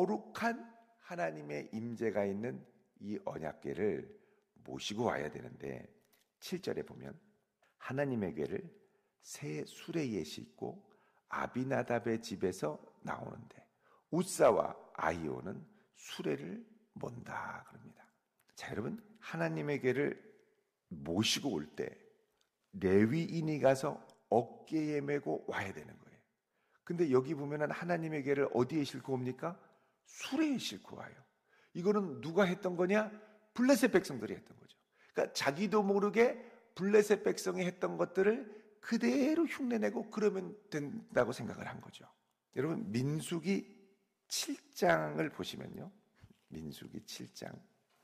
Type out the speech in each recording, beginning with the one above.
거룩한 하나님의 임재가 있는 이 언약궤를 모시고 와야 되는데 7절에 보면 하나님의 궤를 새 수레에 싣고 아비나답의 집에서 나오는데 우사와 아히오는 수레를 몬다 그럽니다. 자, 여러분, 하나님의 궤를 모시고 올 때 레위인이 가서 어깨에 메고 와야 되는 거예요. 근데 여기 보면은 하나님의 궤를 어디에 싣고 옵니까? 수레에 싣고 와요. 이거는 누가 했던 거냐? 블레셋 백성들이 했던 거죠. 그러니까 자기도 모르게 블레셋 백성이 했던 것들을 그대로 흉내내고 그러면 된다고 생각을 한 거죠. 여러분, 민수기 7장을 보시면요. 민수기 7장.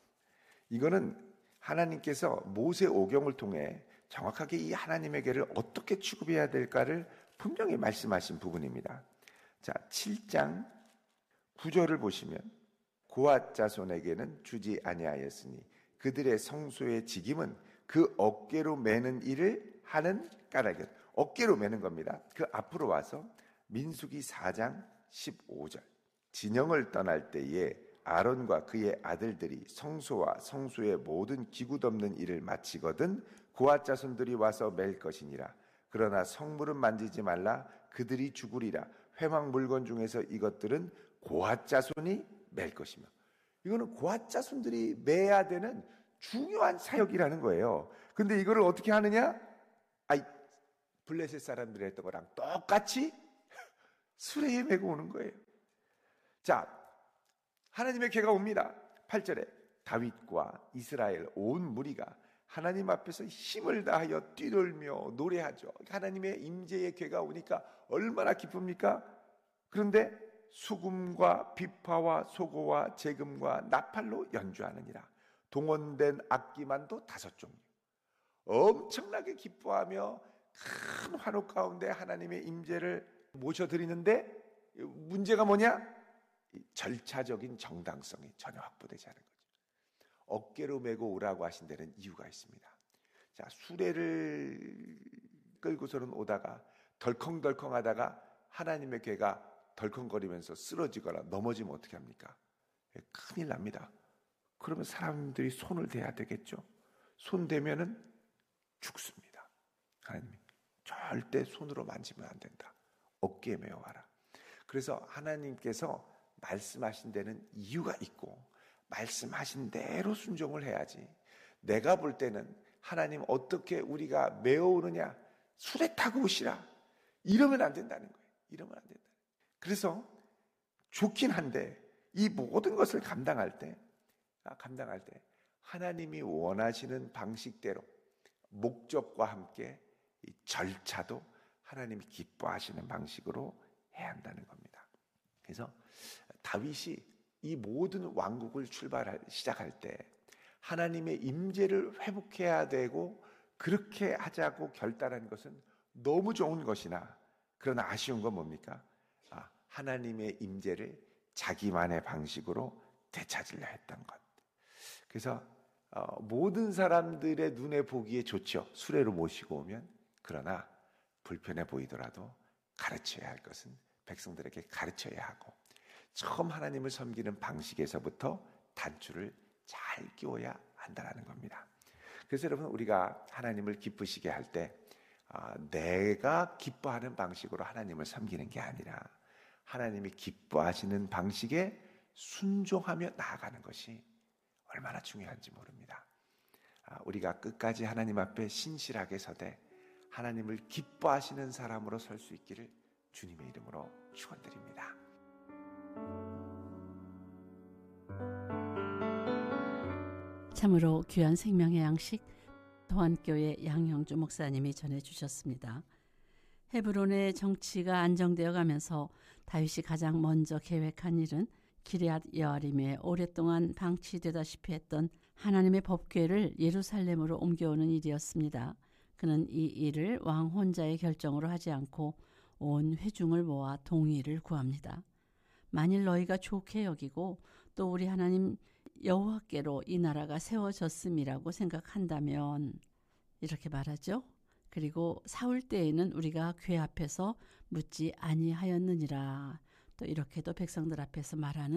이거는 하나님께서 모세 오경을 통해 정확하게 이 하나님의 궤를 어떻게 취급해야 될까를 분명히 말씀하신 부분입니다. 자, 7장 9절을 보시면 고앗 자손에게는 주지 아니하였으니 그들의 성소의 직임은 그 어깨로 매는 일을 하는 까닭이었. 어깨로 매는 겁니다. 그 앞으로 와서 민수기 4장 15절. 진영을 떠날 때에 아론과 그의 아들들이 성소와 성소의 모든 기구 덮는 일을 마치거든 고앗 자손들이 와서 맬 것이니라. 그러나 성물은 만지지 말라. 그들이 죽으리라. 회막 물건 중에서 이것들은 고앗 자손이 맬 것이며. 이거는 고앗 자손들이 매야 되는 중요한 사역이라는 거예요. 근데 이거를 어떻게 하느냐? 블레셋 사람들이 했던 거랑 똑같이 수레에 메고 오는 거예요. 자, 하나님의 궤가 옵니다. 8절에 다윗과 이스라엘 온 무리가 하나님 앞에서 힘을 다하여 뛰놀며 노래하죠. 하나님의 임재의 궤가 오니까 얼마나 기쁩니까? 그런데 수금과 비파와 소고와 재금과 나팔로 연주하느니라. 동원된 악기만도 5종류. 엄청나게 기뻐하며 큰 환호 가운데 하나님의 임재를 모셔드리는데 문제가 뭐냐? 절차적인 정당성이 전혀 확보되지 않은 거죠. 어깨로 메고 오라고 하신 데는 이유가 있습니다. 자, 수레를 끌고서는 오다가 덜컹덜컹 하다가 하나님의 궤가 덜컹거리면서 쓰러지거나 넘어지면 어떻게 합니까? 큰일 납니다. 그러면 사람들이 손을 대야 되겠죠. 손 대면은 죽습니다. 하나님이 절대 손으로 만지면 안 된다. 어깨에 메어와라. 그래서 하나님께서 말씀하신 데는 이유가 있고 말씀하신 대로 순종을 해야지. 내가 볼 때는 하나님 어떻게 우리가 메어오느냐, 수레 타고 오시라, 이러면 안 된다는 거예요. 이러면 안 된다. 그래서 좋긴 한데 이 모든 것을 감당할 때 하나님이 원하시는 방식대로 목적과 함께 이 절차도 하나님이 기뻐하시는 방식으로 해야 한다는 겁니다. 그래서 다윗이 이 모든 왕국을 시작할 때 하나님의 임재를 회복해야 되고 그렇게 하자고 결단한 것은 너무 좋은 것이나 그러나 아쉬운 건 뭡니까? 하나님의 임재를 자기만의 방식으로 되찾으려 했던 것. 그래서 모든 사람들의 눈에 보기에 좋죠. 수레로 모시고 오면. 그러나 불편해 보이더라도 가르쳐야 할 것은 백성들에게 가르쳐야 하고 처음 하나님을 섬기는 방식에서부터 단추를 잘 끼워야 한다는 겁니다. 그래서 여러분, 우리가 하나님을 기쁘시게 할 때 내가 기뻐하는 방식으로 하나님을 섬기는 게 아니라 하나님이 기뻐하시는 방식에 순종하며 나아가는 것이 얼마나 중요한지 모릅니다. 우리가 끝까지 하나님 앞에 신실하게 서되 하나님을 기뻐하시는 사람으로 설 수 있기를 주님의 이름으로 축원드립니다. 참으로 귀한 생명의 양식 도안교회 양형주 목사님이 전해주셨습니다. 헤브론의 정치가 안정되어 가면서 다윗이 가장 먼저 계획한 일은 기럇 여아림에 오랫동안 방치되다시피 했던 하나님의 법궤를 예루살렘으로 옮겨오는 일이었습니다. 그는 이 일을 왕 혼자의 결정으로 하지 않고 온 회중을 모아 동의를 구합니다. 만일 너희가 좋게 여기고 또 우리 하나님 여호와께로 이 나라가 세워졌음이라고 생각한다면, 이렇게 말하죠. 그리고 사울 때에는 우리가 궤 앞에서 묻지 아니하였느니라. 또 이렇게도 백성들 앞에서 말하는